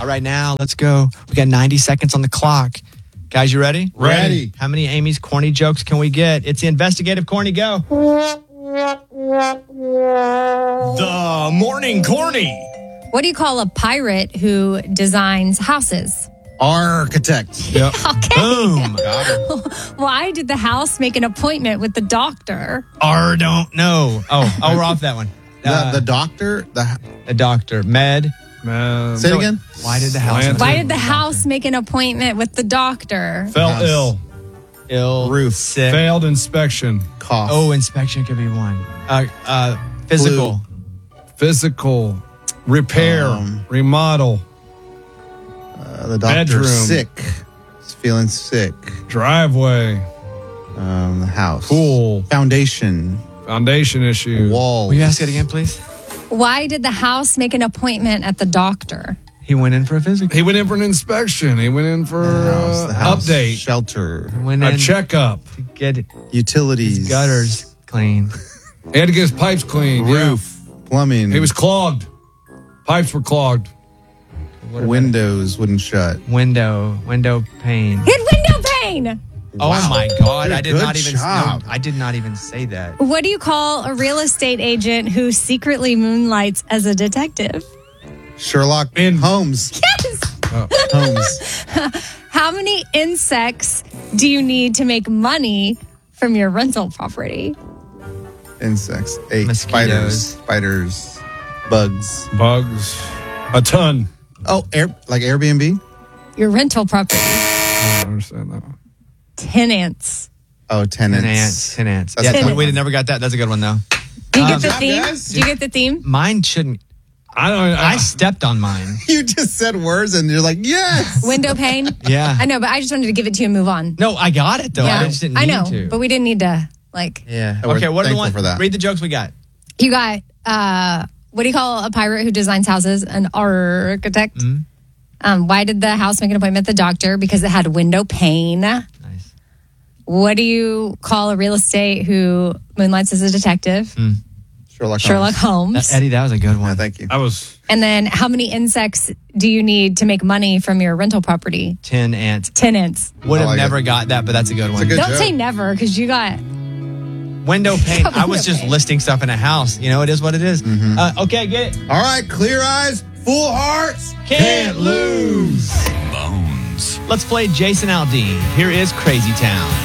All right, now let's go. We got 90 seconds on the clock. Guys, you ready? Ready. How many Amy's corny jokes can we get? It's the investigative corny go. The morning corny. What do you call a pirate who designs houses? Architect. Yep. Okay. Boom. Why did the house make an appointment with the doctor? Don't know. Oh, we're off that one. The doctor. The doctor. Med. Say it again. Why did the house? Why did the house make an appointment with the doctor? Fell ill. Ill. Roof. Sick. Failed inspection. Cough. Oh, inspection could be one. Physical. Physical. Repair. Remodel. The doctor's Bedroom. sick. He's feeling sick. Driveway. The house. Pool. Foundation. Foundation issue. Wall. Will you ask it again, please? Why did the house make an appointment at the doctor? He went in for a physical. He went in for an inspection. He went in for The house. update. Shelter. Went A in checkup. to get Utilities. his gutters clean. He had to get his pipes cleaned. Roof. Plumbing. He was clogged. Pipes were clogged. Windows wouldn't shut. Window pane. Hit window pane! Oh my God! I did Good not even. job. No, I did not even say that. What do you call a real estate agent who secretly moonlights as a detective? Sherlock Holmes. Yes! Holmes. How many insects do you need to make money from your rental property? Insects. 8. Mosquitoes. Spiders. Bugs. Bugs. A ton. Oh, like Airbnb? Your rental property. I don't understand that one. Tenants. Oh, tenants. Tenants. That's Yeah, a good we one. never got that. That's a good one though. Do you get the job, theme? guys. Do you get the theme? Mine shouldn't. I stepped on mine. You just said words and you're like, yes. Window pane? Yeah. I know, but I just wanted to give it to you and move on. No, I got it though. Yeah. I just didn't I need know, to. but we didn't need to, like... Yeah. We're Okay. What are the thankful ones? for that. Read the jokes we got. You got, what do you call a pirate who designs houses? An architect. Why did the house make an appointment with the doctor? Because it had window pane. Nice. What do you call a real estate who moonlights as a detective? Sherlock Holmes. Holmes. Eddie, that was a good one. Yeah, thank you. I was. And then how many insects do you need to make money from your rental property? 10 ants. Tenants. Would have like never it. got that, but that's a good one. a good Don't joke. say never, because you got... Window pane. I was Window just pane. listing stuff in a house. You know, it is what it is. Okay, get it. All right, clear eyes, full hearts. Can't lose. Bones. Let's play Jason Aldean. Here is Crazy Town.